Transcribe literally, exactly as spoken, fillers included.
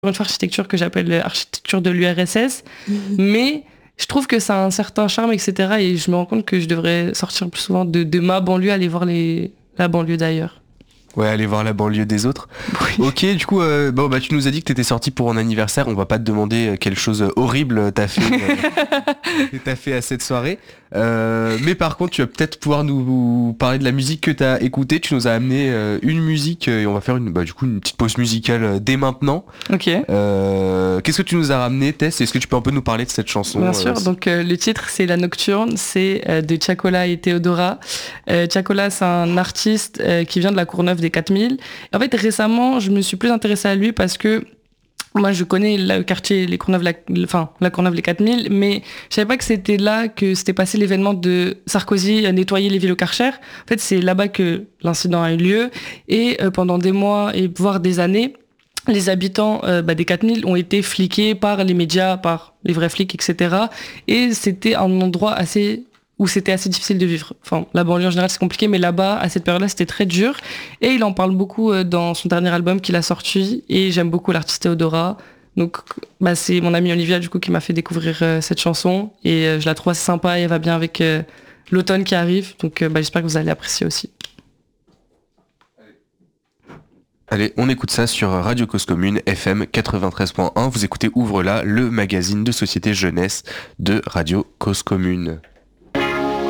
une architecture que j'appelle l'architecture de l'U R S S, mmh. mais je trouve que ça a un certain charme, et cetera. Et je me rends compte que je devrais sortir plus souvent de, de ma banlieue, aller voir les, la banlieue d'ailleurs. Ouais, aller voir la banlieue des autres. Oui. Ok, du coup, euh, bon, bah, tu nous as dit que t'étais sorti pour un anniversaire. On va pas te demander quelle chose horrible t'as fait, euh, t'as fait à cette soirée. Euh, mais par contre, tu vas peut-être pouvoir nous parler de la musique que t'as écoutée. Tu nous as amené euh, une musique et on va faire une, bah, du coup, une petite pause musicale euh, dès maintenant. Ok. Euh, qu'est-ce que tu nous as ramené, Tess? Est-ce que tu peux un peu nous parler de cette chanson? Bien sûr. euh, Donc euh, le titre c'est La Nocturne, c'est euh, de Tiakola et Théodora. Euh, Tiakola c'est un artiste euh, qui vient de la Courneuve des quatre mille. En fait récemment je me suis plus intéressée à lui parce que moi je connais le quartier les Courneuves, la, enfin la Courneuve les quatre mille, mais je savais pas que c'était là que s'était passé l'événement de Sarkozy à nettoyer les villes au Karcher. En fait c'est là-bas que l'incident a eu lieu et euh, pendant des mois et voire des années. Les habitants euh, bah, des quatre mille ont été fliqués par les médias, par les vrais flics, et cetera. Et c'était un endroit assez où c'était assez difficile de vivre. Enfin, la banlieue en général c'est compliqué, mais là-bas, à cette période-là, c'était très dur. Et il en parle beaucoup euh, dans son dernier album qu'il a sorti. Et j'aime beaucoup l'artiste Théodora. Donc, bah, c'est mon amie Olivia du coup qui m'a fait découvrir euh, cette chanson. Et euh, je la trouve assez sympa et elle va bien avec euh, l'automne qui arrive. Donc, euh, bah, j'espère que vous allez apprécier aussi. Allez, on écoute ça sur Radio Cause Commune, F M quatre-vingt-treize point un. Vous écoutez Ouvre-la, le magazine de société jeunesse de Radio Cause Commune.